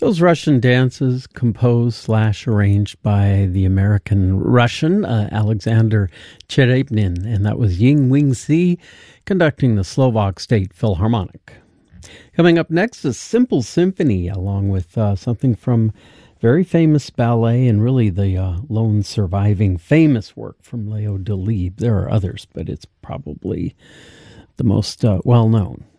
Those Russian dances composed/arranged by the American Russian Alexander Cherepnin, and that was Ying Wing Si conducting the Slovak State Philharmonic. Coming up next is Simple Symphony, along with something from very famous ballet and really the lone surviving famous work from Leo Delibes. There are others, but it's probably the most well-known.